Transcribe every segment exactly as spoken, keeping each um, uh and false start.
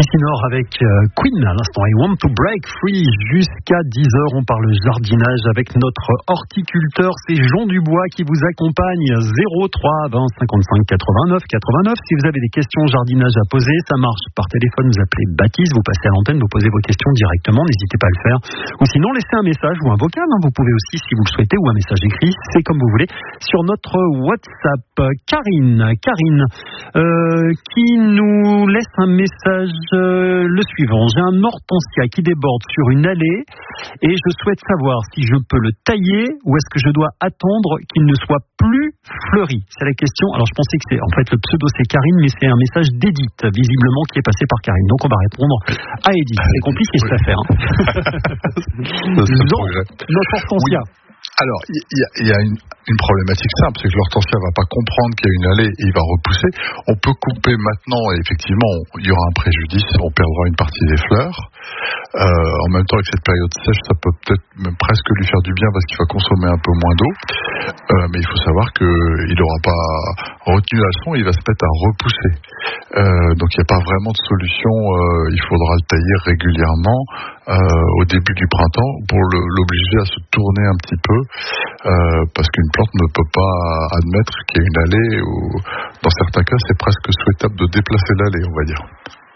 Ici Nord avec Queen à l'instant. I want to break free jusqu'à dix heures. On parle jardinage avec notre horticulteur. C'est Jean Dubois qui vous accompagne. zéro trois vingt cinquante-cinq quatre-vingt-neuf quatre-vingt-neuf. Si vous avez des questions jardinage à poser, ça marche par téléphone. Vous appelez Baptiste, vous passez à l'antenne, vous posez vos questions directement. N'hésitez pas à le faire. Ou sinon, laissez un message ou un vocal. Vous pouvez aussi, si vous le souhaitez, ou un message écrit. C'est comme vous voulez. Sur notre WhatsApp, Karine, Karine, euh, qui nous laisse un message. Euh, le suivant, j'ai un hortensia qui déborde sur une allée et je souhaite savoir si je peux le tailler ou est-ce que je dois attendre qu'il ne soit plus fleuri. C'est la question. Alors je pensais que c'est en fait le pseudo c'est Karine, mais c'est un message d'Edith visiblement qui est passé par Karine. Donc on va répondre à Edith. C'est compliqué cette affaire. Hein. Jean, notre hortensia. Oui. Alors, il y, y a une, une problématique simple, c'est que l'hortensia ne va pas comprendre qu'il y a une allée et il va repousser. On peut couper maintenant et effectivement, il y aura un préjudice, on perdra une partie des fleurs. Euh, en même temps, avec cette période sèche, ça peut peut-être même presque lui faire du bien parce qu'il va consommer un peu moins d'eau. Euh, mais il faut savoir qu'il n'aura pas retenu la leçon, il va se mettre à repousser. Euh, donc il n'y a pas vraiment de solution, euh, il faudra le tailler régulièrement euh, au début du printemps pour le, l'obliger à se tourner un petit peu euh, parce qu'une plante ne peut pas admettre qu'il y a une allée ou dans certains cas c'est presque souhaitable de déplacer l'allée, on va dire.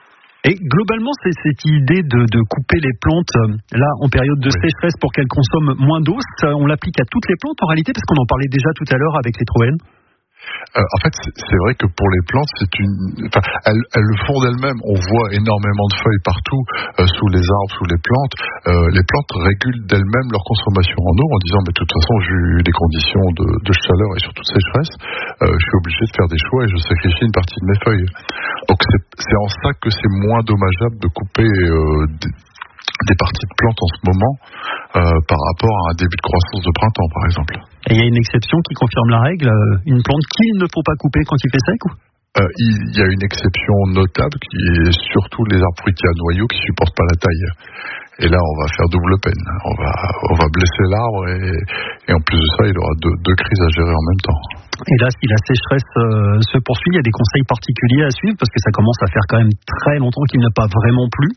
Et globalement, c'est cette idée de, de couper les plantes là en période de oui. sécheresse pour qu'elles consomment moins d'eau, ça, on l'applique à toutes les plantes en réalité parce qu'on en parlait déjà tout à l'heure avec les troènes. Euh, en fait, c'est, c'est vrai que pour les plantes, c'est une, enfin, elles, elles le font d'elles-mêmes. On voit énormément de feuilles partout, euh, sous les arbres, sous les plantes. Euh, les plantes régulent d'elles-mêmes leur consommation en eau en disant, mais de toute façon, j'ai eu des conditions de, de chaleur et surtout de sécheresse, euh, je suis obligé de faire des choix et je sacrifie une partie de mes feuilles. Donc c'est, c'est en ça que c'est moins dommageable de couper euh, des, des parties de plantes en ce moment euh, par rapport à un début de croissance de printemps, par exemple. Et il y a une exception qui confirme la règle, une plante qu'il ne faut pas couper quand il fait sec ou euh, Il y a une exception notable qui est surtout les arbres fruitiers à noyaux qui ne supportent pas la taille. Et là, on va faire double peine. On va, on va blesser l'arbre et, et en plus de ça, il aura deux, deux crises à gérer en même temps. Et là, si la sécheresse euh, se poursuit, il y a des conseils particuliers à suivre parce que ça commence à faire quand même très longtemps qu'il n'a pas vraiment plu.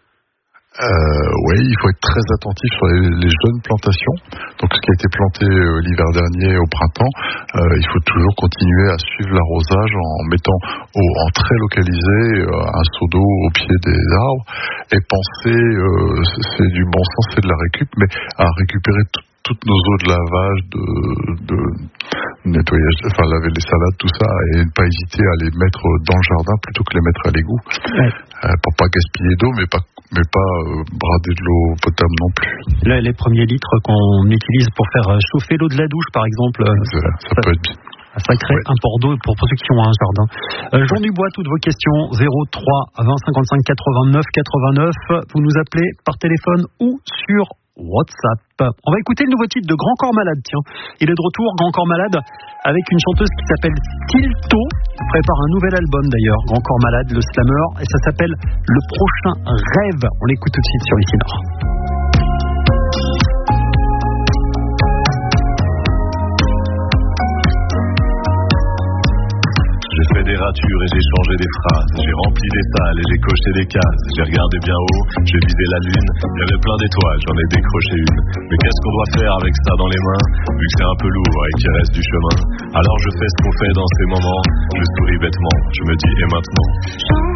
Euh, oui, il faut être très attentif sur les, les jeunes plantations. Donc, ce qui a été planté euh, l'hiver dernier au printemps, euh, il faut toujours continuer à suivre l'arrosage en mettant au, en très localisé euh, un seau d'eau au pied des arbres et penser, euh, c'est, c'est du bon sens, c'est de la récup, mais à récupérer tout. Toutes nos eaux de lavage, de, de nettoyage, enfin laver les salades, tout ça, et ne pas hésiter à les mettre dans le jardin plutôt que les mettre à l'égout, ouais. euh, pour pas gaspiller d'eau, mais pas, mais pas euh, brader de l'eau potable non plus. Là, les premiers litres qu'on utilise pour faire chauffer l'eau de la douche, par exemple, ça, ça, ça peut être bien. Ça crée ouais. un port d'eau pour, pour ceux qui ont un jardin. Euh, Jean Dubois, toutes vos questions, zéro trois vingt cinquante-cinq quatre-vingt-neuf quatre-vingt-neuf. Vous nous appelez par téléphone ou sur WhatsApp. On va écouter le nouveau titre de Grand Corps Malade, tiens. Il est de retour, Grand Corps Malade, avec une chanteuse qui s'appelle Tilto. Elle prépare un nouvel album d'ailleurs, Grand Corps Malade, le slammer, et ça s'appelle Le Prochain Rêve. On l'écoute tout de suite sur Ici Nord. J'ai fait des ratures et j'ai changé des phrases. J'ai rempli des salles et j'ai coché des cases. J'ai regardé bien haut, j'ai visé la lune. Il y avait plein d'étoiles, j'en ai décroché une. Mais qu'est-ce qu'on doit faire avec ça dans les mains, vu que c'est un peu lourd et qu'il reste du chemin? Alors je fais ce qu'on fait dans ces moments. Je souris bêtement, je me dis et maintenant?